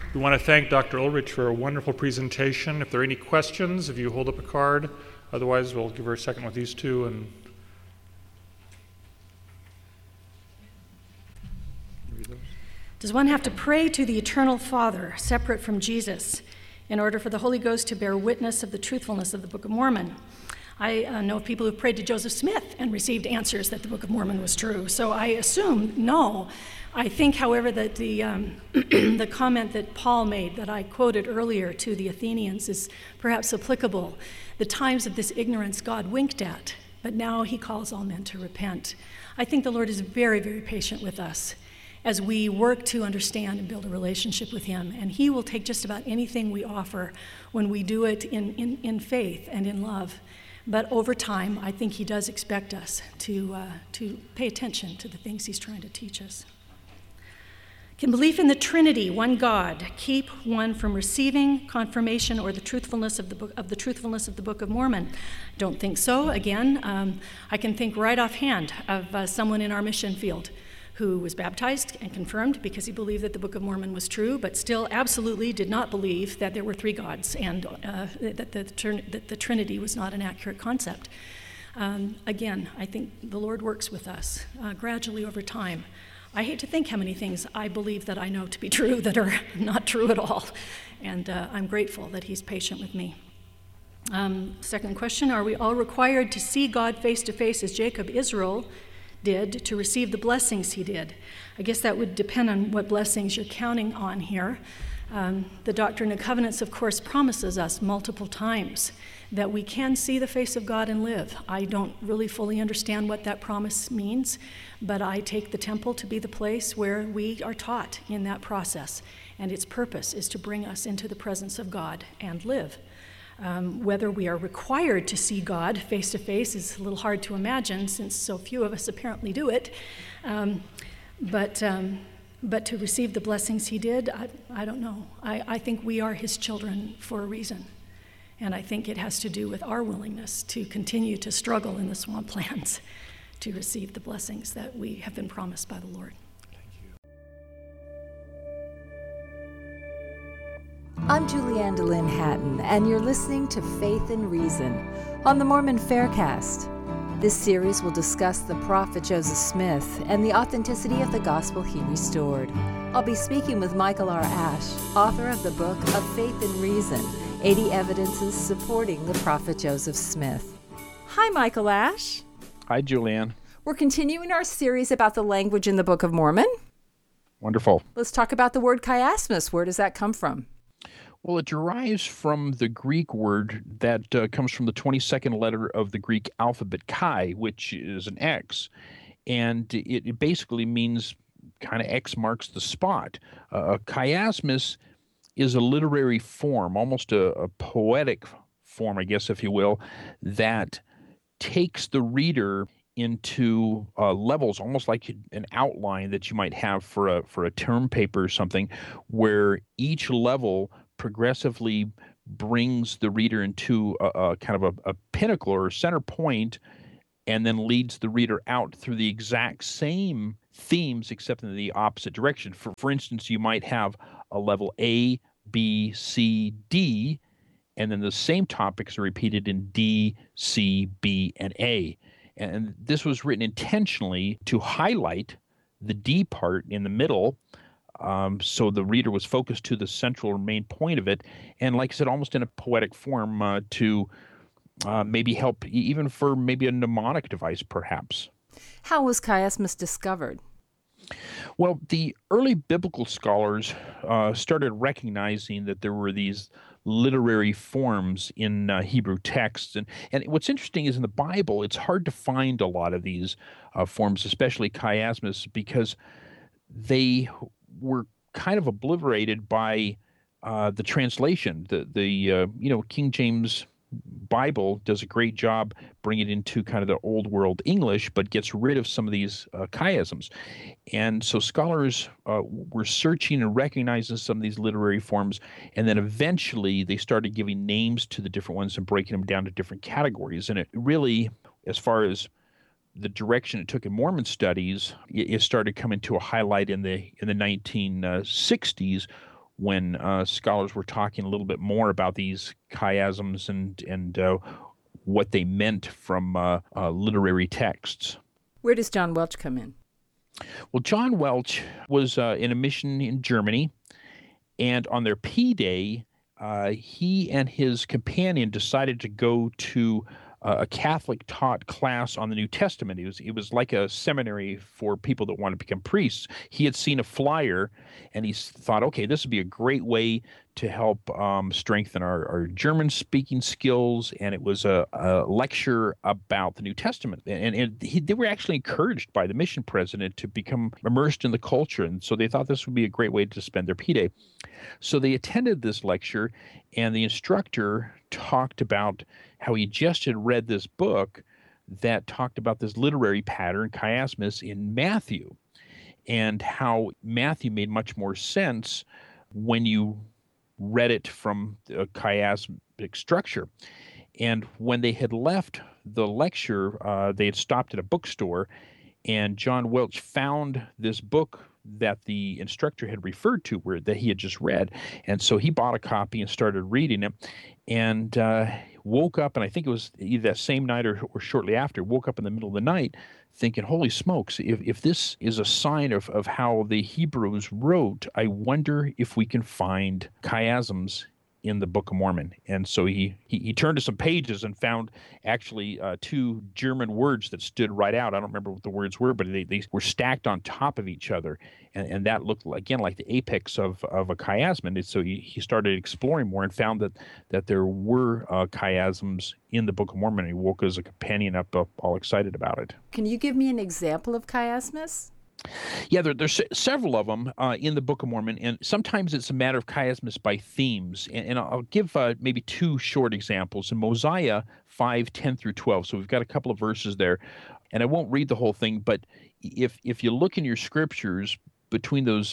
We want to thank Dr. Ulrich for a wonderful presentation. If there are any questions, if you hold up a card, otherwise we'll give her a second with these two. And does one have to pray to the Eternal Father, separate from Jesus, in order for the Holy Ghost to bear witness of the truthfulness of the Book of Mormon? I know of people who prayed to Joseph Smith and received answers that the Book of Mormon was true, so I assume no. I think, however, that the the comment that Paul made, that I quoted earlier to the Athenians, is perhaps applicable. The times of this ignorance God winked at, but now he calls all men to repent. I think the Lord is very, very patient with us as we work to understand and build a relationship with him. And he will take just about anything we offer when we do it in faith and in love. But over time, I think he does expect us to pay attention to the things he's trying to teach us. Can belief in the Trinity, one God, keep one from receiving confirmation or the truthfulness of the Book of Mormon? Don't think so. Again, I can think right offhand of someone in our mission field who was baptized and confirmed because he believed that the Book of Mormon was true, but still absolutely did not believe that there were three gods and that the Trinity was not an accurate concept. Again, I think the Lord works with us gradually over time. I hate to think how many things I believe that I know to be true that are not true at all, and I'm grateful that he's patient with me. Second question, are we all required to see God face to face as Jacob, Israel, did to receive the blessings he did? I guess that would depend on what blessings you're counting on here. The Doctrine and Covenants, of course, promises us multiple times that we can see the face of God and live. I don't really fully understand what that promise means, but I take the temple to be the place where we are taught in that process, and its purpose is to bring us into the presence of God and live. Whether we are required to see God face to face is a little hard to imagine since so few of us apparently do it. But to receive the blessings he did, I don't know. I think we are his children for a reason. And I think it has to do with our willingness to continue to struggle in the swamplands to receive the blessings that we have been promised by the Lord. I'm Julianne DeLynn Hatton, and you're listening to Faith and Reason on the Mormon Faircast. This series will discuss the prophet Joseph Smith and the authenticity of the gospel he restored. I'll be speaking with Michael R. Ash, author of the book of Faith and Reason, 80 Evidences Supporting the Prophet Joseph Smith. Hi, Michael Ash. Hi, Julianne. We're continuing our series about the language in the Book of Mormon. Wonderful. Let's talk about the word chiasmus. Where does that come from? Well, it derives from the Greek word that comes from the 22nd letter of the Greek alphabet, chi, which is an X. And it basically means kind of X marks the spot. Chiasmus is a literary form, almost a poetic form, I guess, if you will, that takes the reader into levels, almost like an outline that you might have for a term paper or something, where each level progressively brings the reader into a kind of a pinnacle or a center point, and then leads the reader out through the exact same themes, except in the opposite direction. For instance, you might have a level A, B, C, D, and then the same topics are repeated in D, C, B, and A. And this was written intentionally to highlight the D part in the middle, so the reader was focused to the central or main point of it. And like I said, almost in a poetic form to maybe help, even for maybe a mnemonic device, perhaps. How was chiasmus discovered? Well, the early biblical scholars started recognizing that there were these literary forms in Hebrew texts. And what's interesting is in the Bible, it's hard to find a lot of these forms, especially chiasmus, because they were kind of obliterated by the translation. The King James Bible does a great job bringing it into kind of the old world English, but gets rid of some of these chiasms. And so scholars were searching and recognizing some of these literary forms, and then eventually they started giving names to the different ones and breaking them down to different categories. And it really, as far as the direction it took in Mormon studies, it started coming to a highlight in the 1960s, when scholars were talking a little bit more about these chiasms and what they meant from literary texts. Where does John Welch come in? Well, John Welch was in a mission in Germany, and on their P-Day, he and his companion decided to go to a Catholic-taught class on the New Testament. It was like a seminary for people that want to become priests. He had seen a flyer, and he thought, okay, this would be a great way to help strengthen our German-speaking skills. And it was a lecture about the New Testament. And they were actually encouraged by the mission president to become immersed in the culture. And so they thought this would be a great way to spend their P-Day. So they attended this lecture, and the instructor talked about how he just had read this book that talked about this literary pattern, chiasmus, in Matthew, and how Matthew made much more sense when you read it from a chiasmic structure. And when they had left the lecture, they had stopped at a bookstore, and John Welch found this book that the instructor had referred to, that he had just read. And so he bought a copy and started reading it, and woke up, and I think it was either that same night or shortly after, woke up in the middle of the night thinking, holy smokes, if this is a sign of how the Hebrews wrote, I wonder if we can find chiasms in the Book of Mormon. And so he turned to some pages and found actually two German words that stood right out. I don't remember what the words were, but they were stacked on top of each other. And that looked, again, like the apex of a chiasm. And so he started exploring more and found that there were chiasms in the Book of Mormon. He woke his companion up all excited about it. Can you give me an example of chiasmus? Yeah, there's several of them in the Book of Mormon, and sometimes it's a matter of chiasmus by themes. And I'll give maybe two short examples. In Mosiah 5:10 through 12, so we've got a couple of verses there, and I won't read the whole thing, but if you look in your scriptures between those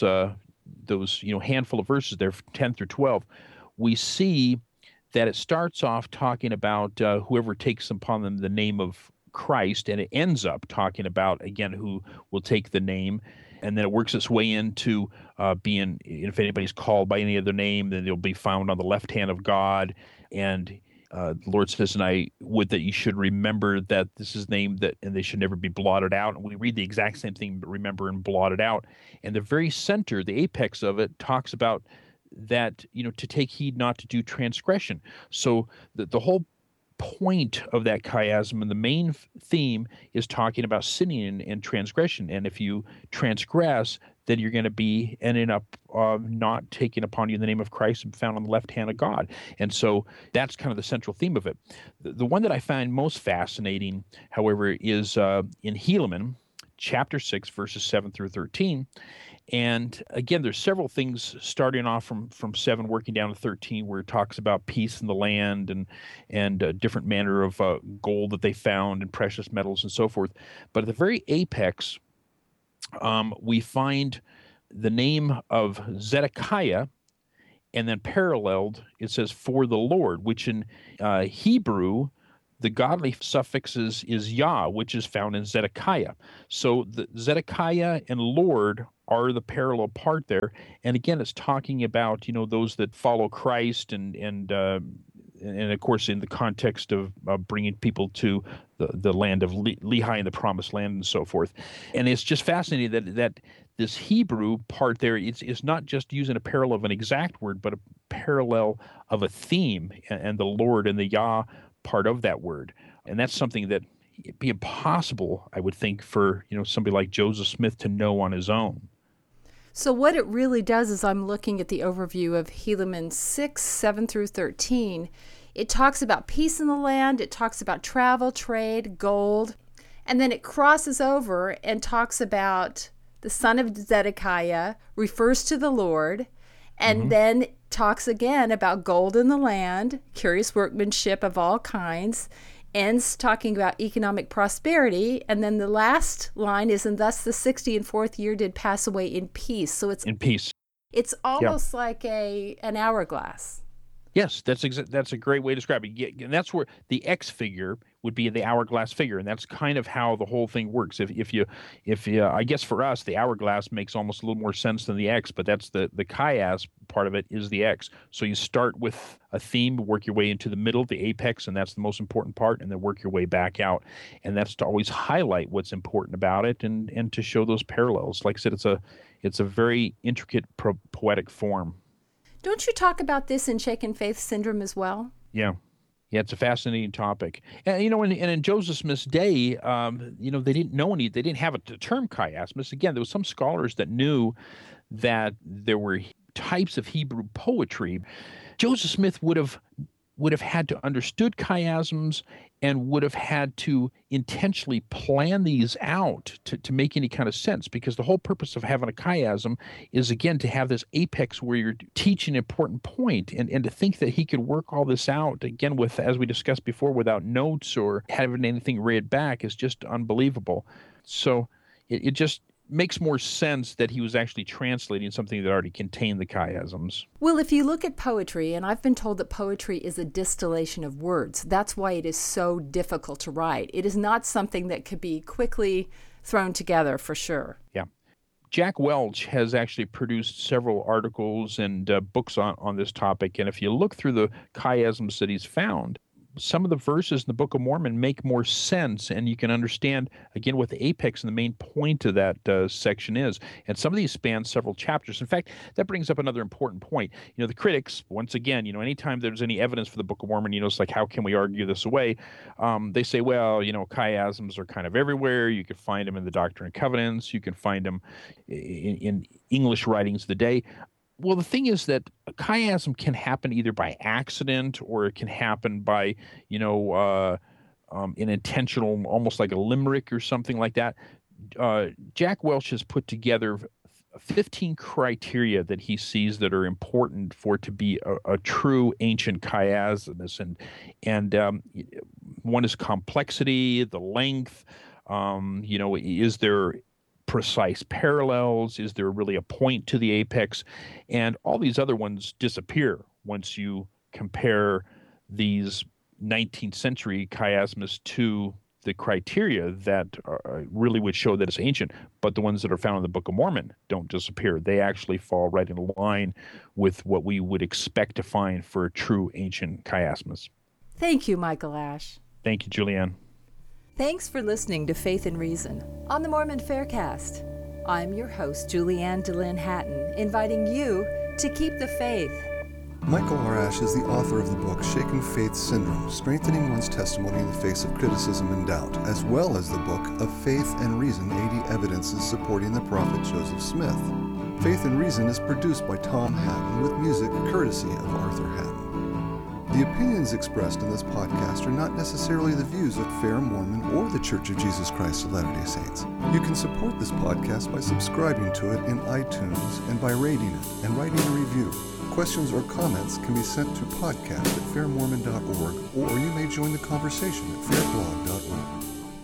handful of verses there, 10 through 12, we see that it starts off talking about whoever takes upon them the name of Christ, and it ends up talking about, again, who will take the name, and then it works its way into being, if anybody's called by any other name, then they'll be found on the left hand of God. And the Lord says, and I would that you should remember that this is named that, and they should never be blotted out. And we read the exact same thing, but remember and blotted out. And the very center, the apex of it, talks about that, to take heed not to do transgression. So the whole point of that chiasm and the main theme is talking about sinning and transgression. And if you transgress, then you're going to be ending up not taking upon you the name of Christ and found on the left hand of God. And so that's kind of the central theme of it. The one that I find most fascinating, however, is in Helaman, chapter 6, verses 7 through 13. And again, there's several things starting off from 7 working down to 13, where it talks about peace in the land and different manner of gold that they found and precious metals and so forth. But at the very apex, we find the name of Zedekiah, and then paralleled, it says, for the Lord, which in Hebrew, the godly suffix is Yah, which is found in Zedekiah. So the Zedekiah and Lord are the parallel part there. And again, it's talking about, those that follow Christ and of course, in the context of bringing people to the land of Lehi and the promised land and so forth. And it's just fascinating that this Hebrew part there is not just using a parallel of an exact word, but a parallel of a theme, and the Lord and the Yah part of that word. And that's something that it'd be impossible, I would think, for somebody like Joseph Smith to know on his own. So what it really does is, I'm looking at the overview of Helaman 6, 7 through 13. It talks about peace in the land. It talks about travel, trade, gold. And then it crosses over and talks about the son of Zedekiah, refers to the Lord, and then talks again about gold in the land, curious workmanship of all kinds, ends talking about economic prosperity, and then the last line is, and thus the 64th year did pass away in peace. So it's in peace. It's almost like an hourglass. Yes, that's a great way to describe it. And that's where the X figure, would be the hourglass figure, and that's kind of how the whole thing works. If you, I guess for us, the hourglass makes almost a little more sense than the X, but that's the chiasm part of it is the X. So you start with a theme, work your way into the middle, the apex, and that's the most important part, and then work your way back out. And that's to always highlight what's important about it and to show those parallels. Like I said, it's a very intricate poetic form. Don't you talk about this in Shaken Faith Syndrome as well? Yeah. Yeah, it's a fascinating topic. And, in Joseph Smith's day, they didn't have a term chiasmus. Again, there was some scholars that knew that there were types of Hebrew poetry. Joseph Smith would have had to understood chiasms and would have had to intentionally plan these out to make any kind of sense, because the whole purpose of having a chiasm is, again, to have this apex where you're teaching an important point, and to think that he could work all this out, again, with, as we discussed before, without notes or having anything read back is just unbelievable. So it just makes more sense that he was actually translating something that already contained the chiasms. Well, if you look at poetry, and I've been told that poetry is a distillation of words, that's why it is so difficult to write. It is not something that could be quickly thrown together, for sure. Yeah. Jack Welch has actually produced several articles and books on this topic, and if you look through the chiasms that he's found, some of the verses in the Book of Mormon make more sense, and you can understand, again, what the apex and the main point of that section is. And some of these span several chapters. In fact, that brings up another important point. The critics, once again, anytime there's any evidence for the Book of Mormon, it's like, how can we argue this away? They say, well, chiasms are kind of everywhere. You can find them in the Doctrine and Covenants. You can find them in English writings of the day. Well, the thing is that a chiasm can happen either by accident or it can happen by, an intentional, almost like a limerick or something like that. Jack Welch has put together 15 criteria that he sees that are important for it to be a true ancient chiasmus. And one is complexity, the length, is there precise parallels? Is there really a point to the apex? And all these other ones disappear once you compare these 19th century chiasmus to the criteria that really would show that it's ancient. But the ones that are found in the Book of Mormon don't disappear. They actually fall right in line with what we would expect to find for a true ancient chiasmus. Thank you, Michael Ash. Thank you, Julianne. Thanks for listening to Faith and Reason on the Mormon Faircast. I'm your host, Julianne DeLynn Hatton, inviting you to keep the faith. Michael R. Ash is the author of the book Shaken Faith Syndrome, Strengthening One's Testimony in the Face of Criticism and Doubt, as well as the book of Faith and Reason, 80 Evidences Supporting the Prophet Joseph Smith. Faith and Reason is produced by Tom Hatton with music courtesy of Arthur Hatton. The opinions expressed in this podcast are not necessarily the views of Fair Mormon or the Church of Jesus Christ of Latter-day Saints. You can support this podcast by subscribing to it in iTunes and by rating it and writing a review. Questions or comments can be sent to podcast@fairmormon.org, or you may join the conversation at fairblog.org.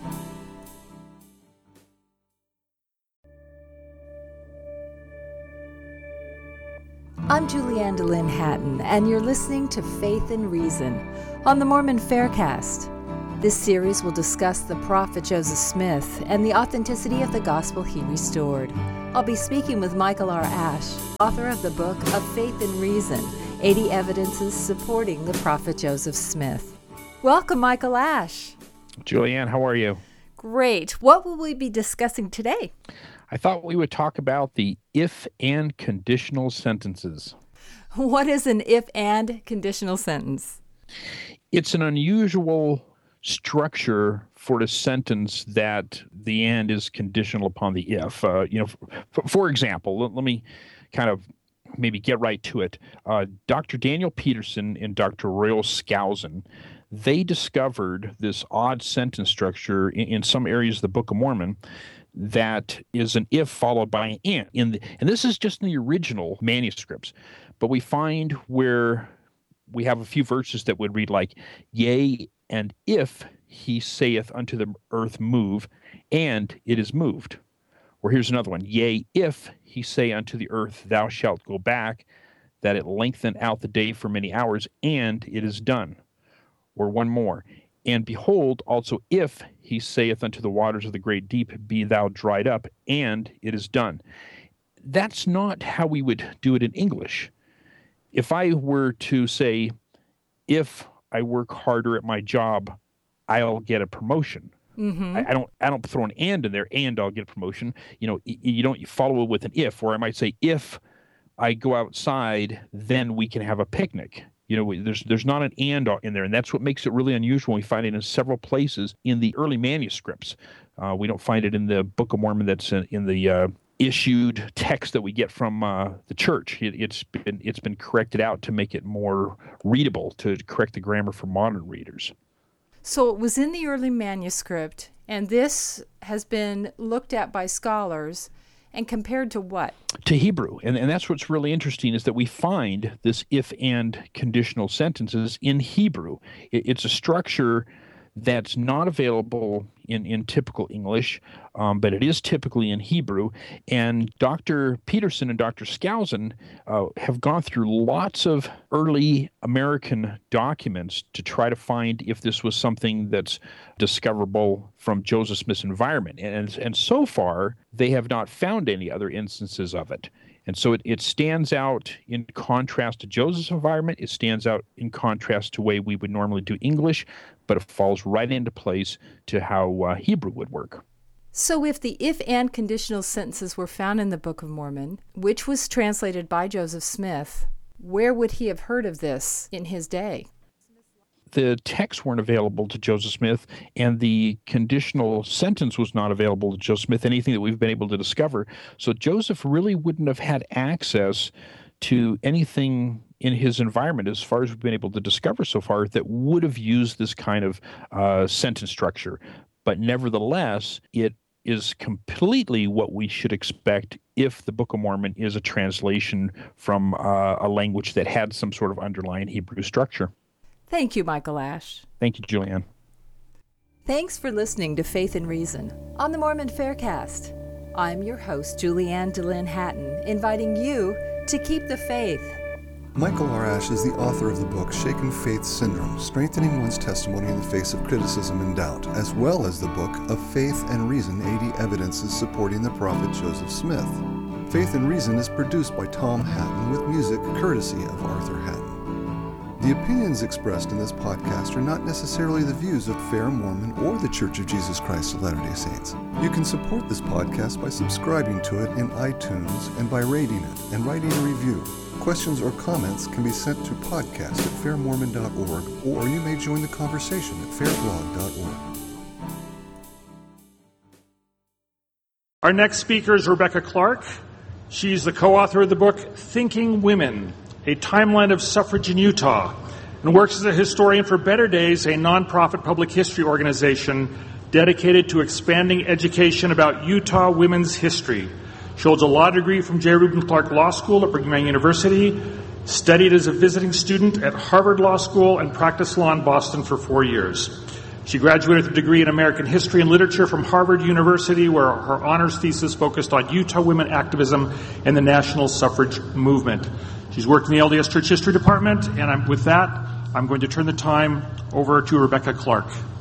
I'm Julianne DeLynn Hatton, and you're listening to Faith and Reason on the Mormon Faircast. This series will discuss the prophet Joseph Smith and the authenticity of the gospel he restored. I'll be speaking with Michael R. Ash, author of the book of Faith and Reason, 80 Evidences Supporting the Prophet Joseph Smith. Welcome, Michael Ash. Julianne, how are you? Great. What will we be discussing today? I thought we would talk about the if-and conditional sentences. What is an if-and conditional sentence? It's an unusual structure for a sentence that the and is conditional upon the if. For example, let me kind of maybe get right to it. Dr. Daniel Peterson and Dr. Royal Skousen, they discovered this odd sentence structure in some areas of the Book of Mormon that is an if followed by an and. And this is just in the original manuscripts. But we find where we have a few verses that would read like, yea, and if he saith unto the earth, move, and it is moved. Or here's another one, yea, if he say unto the earth, thou shalt go back, that it lengthen out the day for many hours, and it is done. Or one more, And behold, also if he saith unto the waters of the great deep, be thou dried up, and it is done. That's not how we would do it in English. If I were to say, if I work harder at my job, I'll get a promotion. Mm-hmm. I don't throw an and in there, and I'll get a promotion. You don't follow it with an if, or I might say, if I go outside, then we can have a picnic. There's not an and in there, and that's what makes it really unusual. We find it in several places in the early manuscripts. We don't find it in the Book of Mormon that's in the issued text that we get from the church. It's been corrected out to make it more readable, to correct the grammar for modern readers. So it was in the early manuscript, and this has been looked at by scholars and compared to what? To Hebrew. And that's what's really interesting, is that we find this if and conditional sentences in Hebrew. It's a structure that's not available in typical English, but it is typically in Hebrew. And Dr. Peterson and Dr. Skousen have gone through lots of early American documents to try to find if this was something that's discoverable from Joseph Smith's environment. And so far, they have not found any other instances of it. And so it stands out in contrast to Joseph's environment. It stands out in contrast to the way we would normally do English, but it falls right into place to how Hebrew would work. So if the if and conditional sentences were found in the Book of Mormon, which was translated by Joseph Smith, where would he have heard of this in his day? The texts weren't available to Joseph Smith, and the conditional sentence was not available to Joseph Smith, anything that we've been able to discover. So Joseph really wouldn't have had access to anything in his environment, as far as we've been able to discover so far, that would have used this kind of sentence structure. But nevertheless, it is completely what we should expect if the Book of Mormon is a translation from a language that had some sort of underlying Hebrew structure. Thank you, Michael Ash. Thank you, Julianne. Thanks for listening to Faith and Reason on the Mormon Faircast. I'm your host, Julianne DeLynn Hatton, inviting you to keep the faith. Michael R. Ash is the author of the book Shaken Faith Syndrome, Strengthening One's Testimony in the Face of Criticism and Doubt, as well as the book Of Faith and Reason, 80 Evidences Supporting the Prophet Joseph Smith. Faith and Reason is produced by Tom Hatton with music courtesy of Arthur Hatton. The opinions expressed in this podcast are not necessarily the views of Fair Mormon or the Church of Jesus Christ of Latter-day Saints. You can support this podcast by subscribing to it in iTunes and by rating it and writing a review. Questions or comments can be sent to podcast@fairmormon.org, or you may join the conversation at fairblog.org. Our next speaker is Rebecca Clark. She's the co-author of the book Thinking Women, A Timeline of Suffrage in Utah, and works as a historian for Better Days, a nonprofit public history organization dedicated to expanding education about Utah women's history. She holds a law degree from J. Reuben Clark Law School at Brigham Young University, studied as a visiting student at Harvard Law School, and practiced law in Boston for 4 years. She graduated with a degree in American History and Literature from Harvard University, where her honors thesis focused on Utah women activism and the national suffrage movement. She's worked in the LDS Church History Department, and with that, I'm going to turn the time over to Rebecca Clark.